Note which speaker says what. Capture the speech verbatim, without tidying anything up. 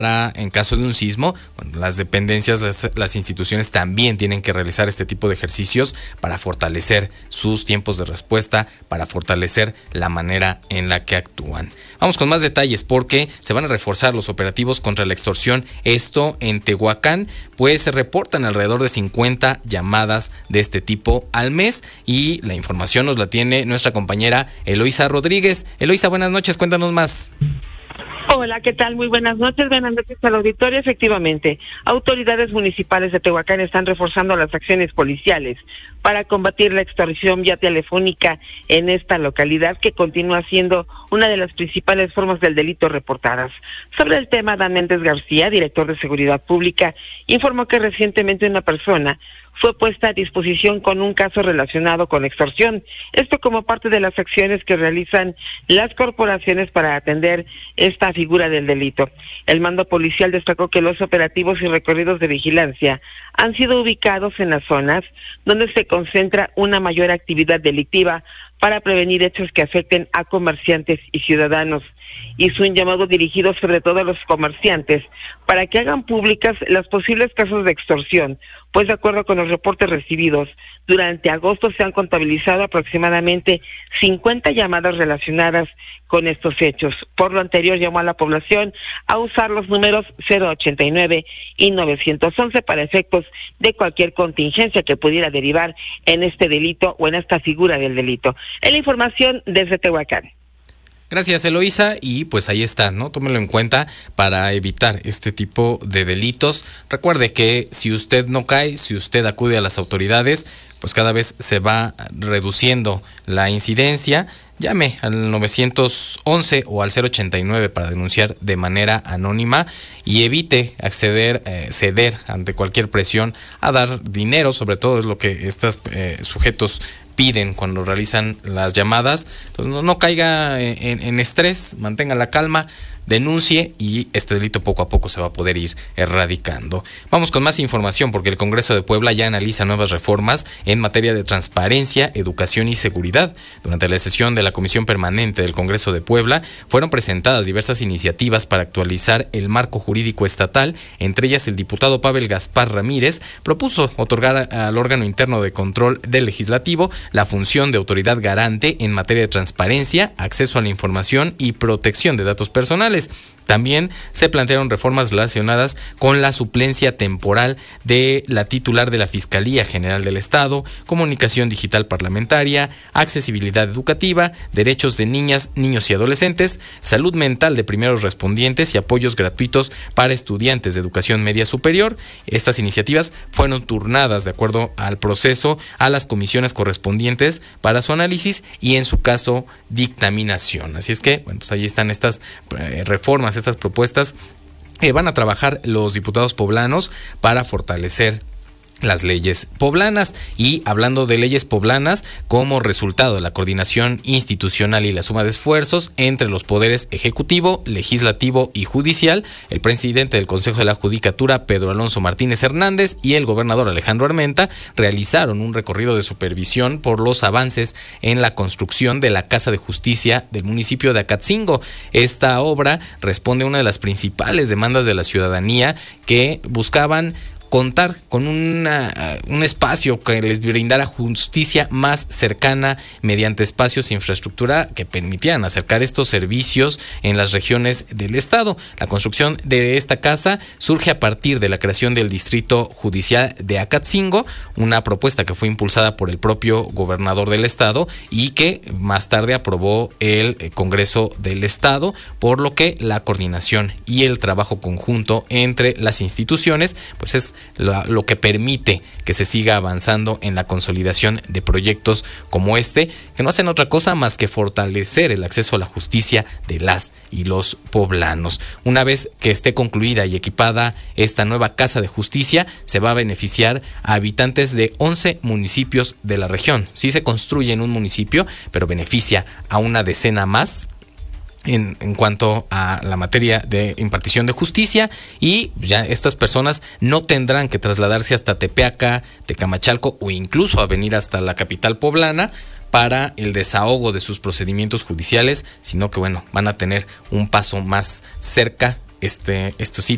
Speaker 1: En caso de un sismo, bueno, las dependencias, las instituciones también tienen que realizar este tipo de ejercicios para fortalecer sus tiempos de respuesta, para fortalecer la manera en la que actúan. Vamos con más detalles porque se van a reforzar los operativos contra la extorsión. Esto en Tehuacán, pues se reportan alrededor de cincuenta llamadas de este tipo al mes y la información nos la tiene nuestra compañera Eloisa Rodríguez. Eloisa, buenas noches, cuéntanos más.
Speaker 2: Hola, ¿qué tal? Muy buenas noches, buenas noches al auditorio. Efectivamente, autoridades municipales de Tehuacán están reforzando las acciones policiales para combatir la extorsión vía telefónica en esta localidad, que continúa siendo una de las principales formas del delito reportadas. Sobre el tema, Dan Méndez García, director de Seguridad Pública, informó que recientemente una persona fue puesta a disposición con un caso relacionado con extorsión. Esto como parte de las acciones que realizan las corporaciones para atender esta figura del delito. El mando policial destacó que los operativos y recorridos de vigilancia han sido ubicados en las zonas donde se concentra una mayor actividad delictiva para prevenir hechos que afecten a comerciantes y ciudadanos. Hizo un llamado dirigido sobre todo a los comerciantes para que hagan públicas los posibles casos de extorsión, pues de acuerdo con los reportes recibidos, durante agosto se han contabilizado aproximadamente cincuenta llamadas relacionadas con estos hechos. Por lo anterior, llamó a la población a usar los números cero ochenta y nueve y novecientos once para efectos de cualquier contingencia que pudiera derivar en este delito o en esta figura del delito. Es la información desde Tehuacán.
Speaker 1: Gracias, Eloisa, y pues ahí está, ¿no? Tómelo en cuenta para evitar este tipo de delitos. Recuerde que si usted no cae, si usted acude a las autoridades, pues cada vez se va reduciendo la incidencia. Llame al novecientos once o al cero ochenta y nueve para denunciar de manera anónima y evite acceder, eh, ceder ante cualquier presión a dar dinero, sobre todo es lo que estos eh, sujetos piden cuando realizan las llamadas. Entonces no, no caiga en, en estrés, mantenga la calma, denuncie y este delito poco a poco se va a poder ir erradicando. Vamos con más información porque el Congreso de Puebla ya analiza nuevas reformas en materia de transparencia, educación y seguridad. Durante la sesión de la Comisión Permanente del Congreso de Puebla fueron presentadas diversas iniciativas para actualizar el marco jurídico estatal. Entre ellas, el diputado Pavel Gaspar Ramírez propuso otorgar al órgano interno de control del legislativo la función de autoridad garante en materia de transparencia, acceso a la información y protección de datos personales. También se plantearon reformas relacionadas con la suplencia temporal de la titular de la Fiscalía General del Estado, comunicación digital parlamentaria, accesibilidad educativa, derechos de niñas, niños y adolescentes, salud mental de primeros respondientes y apoyos gratuitos para estudiantes de educación media superior. Estas iniciativas fueron turnadas de acuerdo al proceso a las comisiones correspondientes para su análisis y en su caso dictaminación. Así es que, bueno, pues ahí están estas eh, reformas, estas propuestas que van a trabajar los diputados poblanos para fortalecer las leyes poblanas. Y hablando de leyes poblanas, como resultado de la coordinación institucional y la suma de esfuerzos entre los poderes ejecutivo, legislativo y judicial, el presidente del Consejo de la Judicatura, Pedro Alonso Martínez Hernández, y el gobernador Alejandro Armenta realizaron un recorrido de supervisión por los avances en la construcción de la Casa de Justicia del municipio de Acatzingo. Esta obra responde a una de las principales demandas de la ciudadanía, que buscaban contar con una, un espacio que les brindara justicia más cercana mediante espacios e infraestructura que permitieran acercar estos servicios en las regiones del estado. La construcción de esta casa surge a partir de la creación del Distrito Judicial de Acatzingo, una propuesta que fue impulsada por el propio gobernador del estado y que más tarde aprobó el Congreso del Estado, por lo que la coordinación y el trabajo conjunto entre las instituciones pues es Lo, lo que permite que se siga avanzando en la consolidación de proyectos como este, que no hacen otra cosa más que fortalecer el acceso a la justicia de las y los poblanos. Una vez que esté concluida y equipada esta nueva Casa de Justicia, se va a beneficiar a habitantes de once municipios de la región. Sí se construye en un municipio, pero beneficia a una decena más En, en cuanto a la materia de impartición de justicia, y ya estas personas no tendrán que trasladarse hasta Tepeaca, Tecamachalco o incluso a venir hasta la capital poblana para el desahogo de sus procedimientos judiciales, sino que bueno, van a tener un paso más cerca. Este, esto sí,